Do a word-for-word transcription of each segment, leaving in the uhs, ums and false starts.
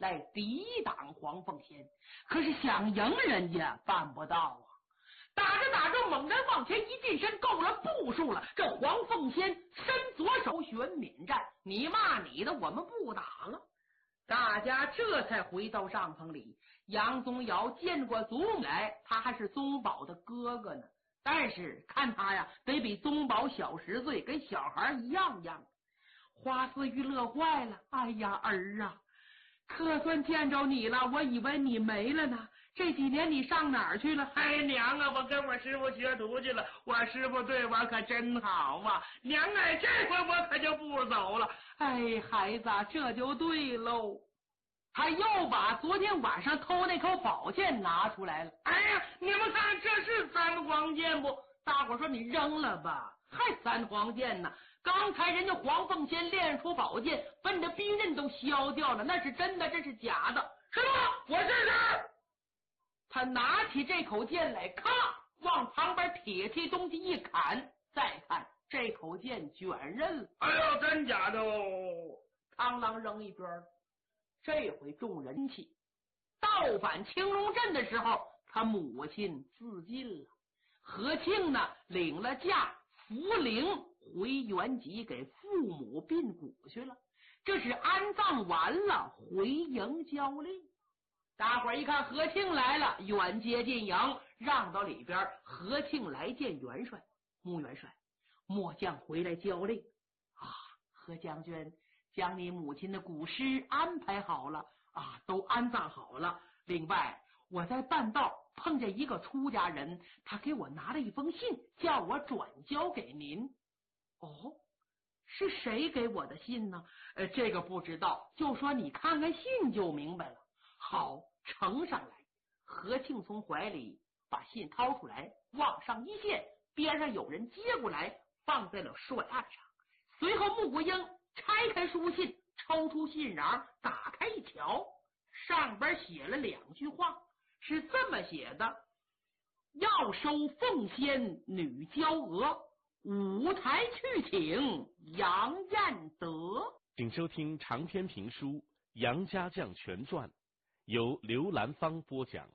来抵挡黄凤仙，可是想赢人家办不到啊！打着打着，猛然往前一近身，够了步数了。这黄凤仙伸左手旋免战，你骂你的，我们不打了。大家这才回到帐篷里。杨宗尧见过祖母来，他还是宗保的哥哥呢，但是看他呀，得比宗保小十岁，跟小孩一样样。花思玉乐坏了，哎呀儿啊，可算见着你了，我以为你没了呢。这几年你上哪儿去了？ 哎娘啊，我跟我师傅学徒去了，我师傅对我可真好啊！娘哎，这回我可就不走了。 哎，孩子，这就对喽。他又把昨天晚上偷那口宝剑拿出来了。 哎呀，你们看，这是三黄剑不？ 大伙说你扔了吧，还三黄剑呢？刚才人家黄凤仙练出宝剑，分着兵刃都消掉了，那是真的，这是假的。 师傅，我试试。 他拿起这口剑来，咔，往旁边铁器东西一砍，再看这口剑卷刃了。 哎呦，真假的哦！ 螳螂扔一边了。这回众人气，到返青龙镇的时候，他母亲自尽了。何庆呢，领了假，扶灵回原籍给父母殡骨去了。这是安葬完了，回营交令。大伙儿一看何庆来了，远接进营，让到里边。何庆来见元帅，穆元帅，末将回来交令啊，何将军将你母亲的古尸安排好了啊，都安葬好了。另外，我在半道碰见一个出家人，他给我拿了一封信，叫我转交给您。哦，是谁给我的信呢？呃，这个不知道，就说你看看信就明白了。好，呈上来。何庆从怀里把信掏出来，往上一献，边上有人接过来，放在了帅案上。随后穆国英拆开书信，抽出信瓤，打开一瞧，上边写了两句话，是这么写的：要收凤仙女娇娥，五台去请杨彦德。 请收听长篇评书《杨家将全传》，由刘兰芳播讲。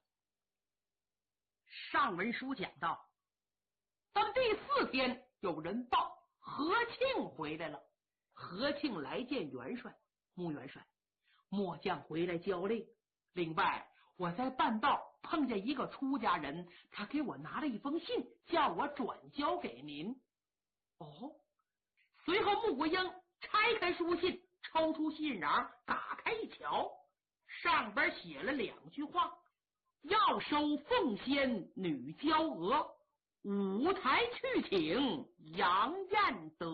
上文书讲到，到第四天有人报何庆回来了。何庆来见元帅，穆元帅，末将回来交令。另外，我在半道碰见一个出家人，他给我拿了一封信，叫我转交给您。哦，随后穆国英拆开书信，抽出信瓤，打开一瞧，上边写了两句话：要收凤仙女娇娥，五台去请杨彦德。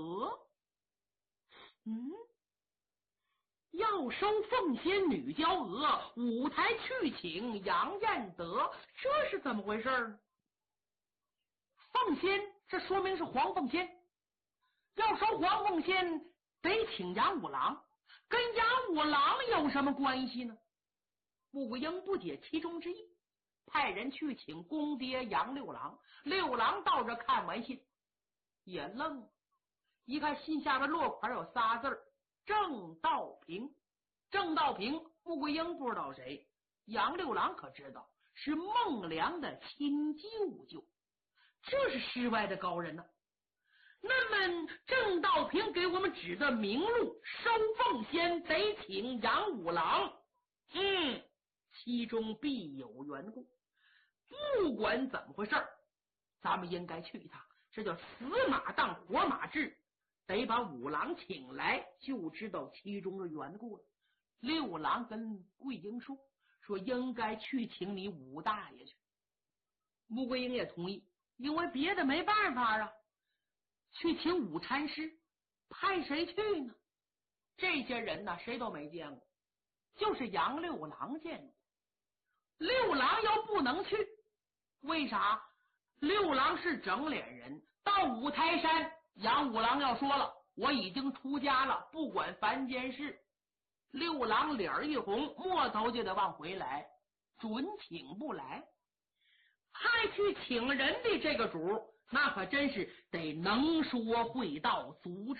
嗯，要收凤仙女娇娥，五台去请杨彦德，这是怎么回事呢？凤仙，这说明是黄凤仙。要收黄凤仙，得请杨五郎，跟杨五郎有什么关系呢？穆桂英不解其中之意，派人去请公爹杨六郎。六郎到这看完信也愣了，一看信下边落款有仨字儿：郑道平。郑道平，穆桂英不知道谁，杨六郎可知道，是孟良的亲舅舅，这是世外的高人呢、啊。那么郑道平给我们指的明路，收凤仙得请杨五郎，嗯，其中必有缘故。不管怎么回事，咱们应该去一趟，这叫死马当活马治，得把五郎请来，就知道其中的缘故了。六郎跟桂英说说应该去请你五大爷去。穆桂英也同意，因为别的没办法啊。去请五禅师，派谁去呢？这些人呢，谁都没见过，就是杨六郎见过。六郎要不能去，为啥？六郎是整脸人，到五台山，杨五郎要说了，我已经出家了，不管凡间事。六郎脸一红，摸头就得往回来，准请不来。派去请人的这个主，那可真是得能说会道，足